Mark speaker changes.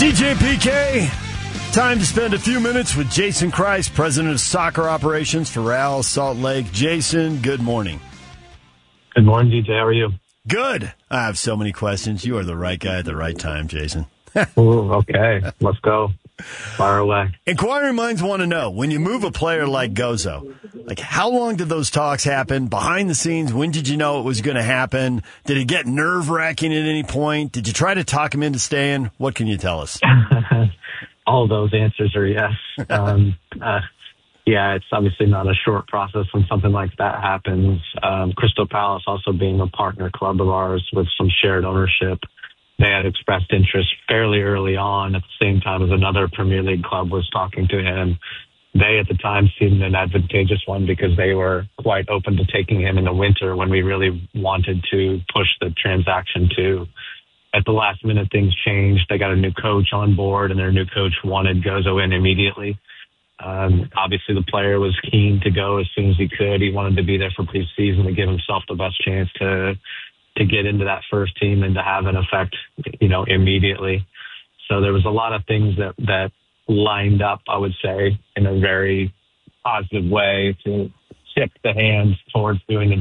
Speaker 1: DJ PK, time to spend a few minutes with Jason Kreis, President of Soccer Operations for Real Salt Lake. Jason, good morning.
Speaker 2: Good morning, DJ. How are you?
Speaker 1: Good. I have so many questions. You are the right guy at the right time, Jason.
Speaker 2: Ooh, okay. Let's go. Fire away.
Speaker 1: Inquiring minds want to know, when you move a player like Gozo, like how long did those talks happen? Behind the scenes, when did you know it was going to happen? Did it get nerve-wracking at any point? Did you try to talk him into staying? What can you tell us?
Speaker 2: All those answers are yes. Yeah, it's obviously not a short process when something like that happens. Crystal Palace also being a partner club of ours with some shared ownership, they had expressed interest fairly early on at the same time as another Premier League club was talking to him. They at the time seemed an advantageous one because they were quite open to taking him in the winter when we really wanted to push the transaction too. At the last minute, things changed. They got a new coach on board, and their new coach wanted Gozo in immediately. Obviously, the player was keen to go as soon as he could. He wanted to be there for preseason to give himself the best chance to get into that first team and to have an effect, immediately. So there was a lot of things that lined up, I would say, in a very positive way to tip the hands towards doing the